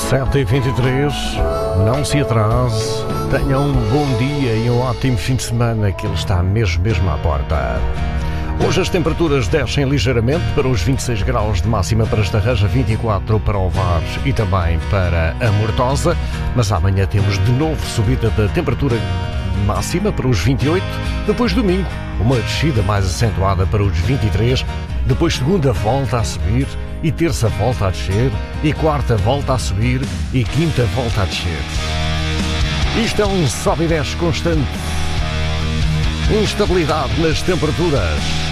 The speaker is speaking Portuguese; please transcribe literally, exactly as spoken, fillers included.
sete e vinte e três, não se atrase, tenha um bom dia e um ótimo fim de semana que ele está mesmo, mesmo à porta. Hoje as temperaturas descem ligeiramente para os vinte e seis graus de máxima para Estarreja, vinte e quatro para Ovar e também para a Mortosa, mas amanhã temos de novo subida da temperatura máxima para os vinte e oito, depois domingo uma descida mais acentuada para os vinte e três, depois segunda volta a subir e terça volta a descer e quarta volta a subir e quinta volta a descer. Isto é um sobe e desce constante. Instabilidade nas temperaturas.